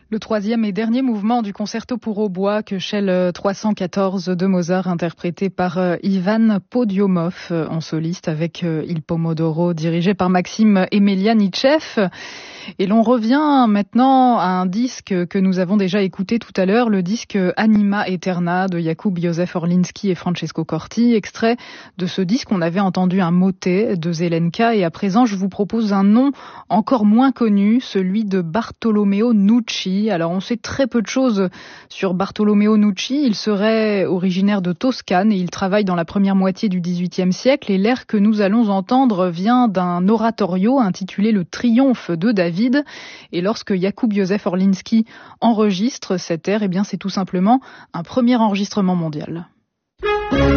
Le troisième et dernier mouvement du concerto pour hautbois Köchel 314 de Mozart, interprété par Ivan Podiomov en soliste avec Il Pomodoro, dirigé par Maxime Emelianitchev. Et l'on revient maintenant à un disque que nous avons déjà écouté tout à l'heure, le disque Anima Eterna de Jakub Józef Orliński et Francesco Corti, extrait de ce disque. On avait entendu un motet de Zelenka et à présent je vous propose un nom encore moins connu, celui de Bartolomeo Nucci. Alors on sait très peu de choses sur Bartolomeo Nucci. Il serait originaire de Toscane et il travaille dans la première moitié du XVIIIe siècle, et l'air que nous allons entendre vient d'un oratorio intitulé Le Triomphe de David. Et lorsque Jakub Józef Orliński enregistre cet air, eh bien c'est tout simplement un premier enregistrement mondial.